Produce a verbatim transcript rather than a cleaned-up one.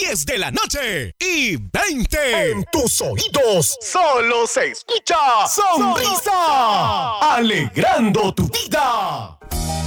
diez de la noche y veinte. En tus oídos solo se escucha Sonrisa, alegrando tu vida.